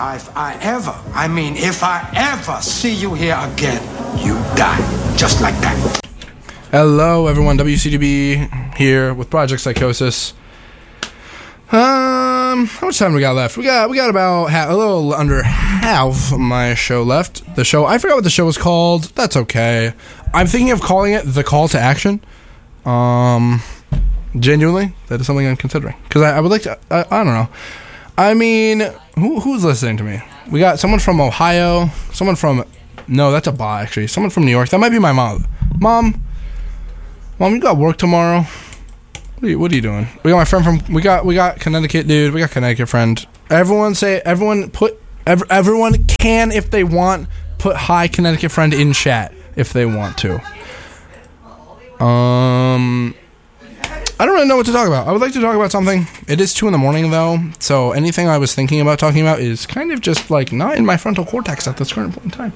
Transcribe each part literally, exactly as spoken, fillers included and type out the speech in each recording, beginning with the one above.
Now, if I ever, I mean, if I ever see you here again, you die. Just like that. Hello, everyone. W C D B here with Project Psychosis. Um, how much time we got left? We got we got about half, a little under half of my show left. The show, I forgot what the show was called. That's okay. I'm thinking of calling it The Call to Action. Um, genuinely, that is something I'm considering. Because I, I would like to, I, I don't know. I mean, who who's listening to me? We got someone from Ohio, someone from, no, that's a bot, actually. Someone from New York. That might be my mom. Mom, Mom, you got work tomorrow? What are you, what are you doing? We got my friend from, we got we got Connecticut, dude. We got Connecticut friend. Everyone say, everyone put, ev- everyone can, if they want, put hi Connecticut friend in chat, if they want to. Um, I don't really know what to talk about. I would like to talk about something. It is two in the morning, though, so anything I was thinking about talking about is kind of just, like, not in my frontal cortex at this current point in time.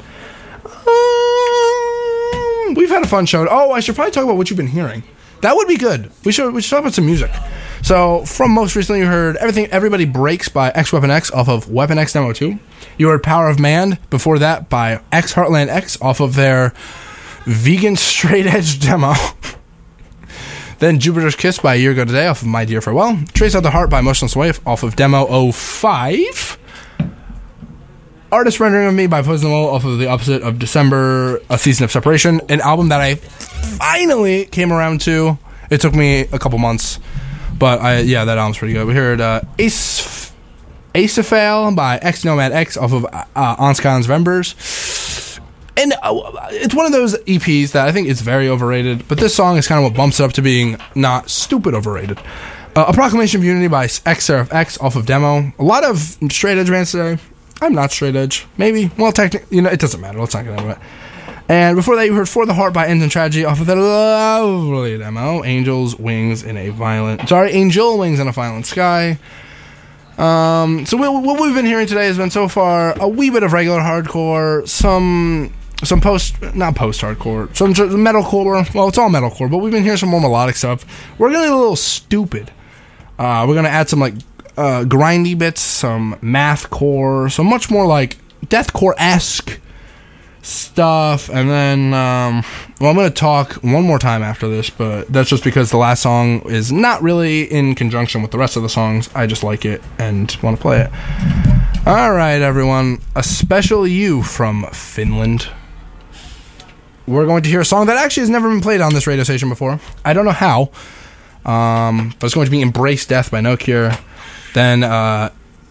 Um, we've had a fun show. Oh, I should probably talk about what you've been hearing. That would be good. We should we should talk about some music. So, from most recently, you heard Everything Everybody Breaks by X Weapon X off of Weapon X Demo two. You heard Power of Man before that by X Heartland X off of their Vegan Straight Edge demo. Then Jupiter's Kiss by A Year Ago Today off of My Dear Farewell. Trace Out the Heart by Motionless Wave off of Demo oh five. Artist Rendering of Me by Poison the Mole off of The Opposite of December, A Season of Separation, an album that I finally came around to. It took me a couple months, but I yeah, that album's pretty good. We heard uh, Ace Acephale by X Nomad X off of uh, Onscon's Vembers. And uh, it's one of those E Ps that I think is very overrated, but this song is kind of what bumps it up to being not stupid overrated. Uh, A Proclamation of Unity by X Seraph X off of Demo. A lot of straight edge bands today. I'm not straight edge. Maybe. Well, technically, you know, it doesn't matter. Let's not get into it. And before that, you heard For the Heart by Ends in Tragedy off of that lovely demo. Angels, Wings in a Violent... Sorry, Angel Wings in a Violent Sky. Um, so we, what we've been hearing today has been so far a wee bit of regular hardcore, some... Some post... Not post-hardcore. Some metalcore. Well, it's all metalcore, but we've been hearing some more melodic stuff. We're going to get a little stupid. Uh, we're going to add some, like... Uh, grindy bits, some mathcore, some much more like deathcore-esque stuff, and then, um, well, I'm going to talk one more time after this, but that's just because the last song is not really in conjunction with the rest of the songs. I just like it and want to play it. Alright, everyone, a special you from Finland. We're going to hear a song that actually has never been played on this radio station before. I don't know how, um, but it's going to be Embrace Death by No Cure. Then, uh,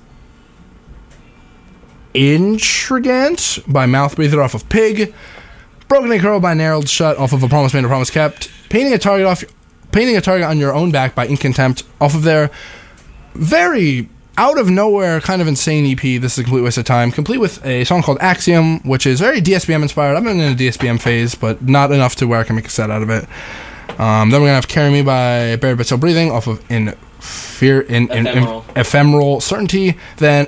Intrigant by Mouth Breather off of Pig. Broken and Curled by Narrowed Shut off of A Promise Made, A Promise Kept. Painting a Target off, Painting a Target on Your Own Back by In Contempt off of their very out of nowhere kind of insane E P. This is a complete waste of time. Complete with a song called Axiom, which is very D S B M inspired. I've been in a D S B M phase, but not enough to where I can make a set out of it. Um, then we're going to have Carry Me by Buried But Still Breathing off of In Fear in, in, Ephemeral. in Ephemeral Certainty. Then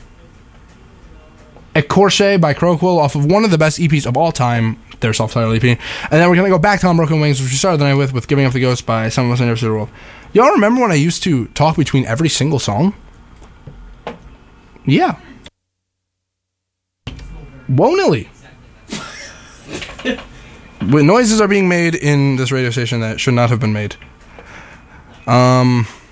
Ecorche by Croquill off of one of the best E Ps of all time, their self-titled E P. And then we're going to go back to Unbroken Wings, which we started the night with, with Giving Up the Ghost by Some of Us in Every City World. Y'all remember when I used to talk between every single song? Yeah. Won't-illy. Noises are being made in this radio station that should not have been made. Um...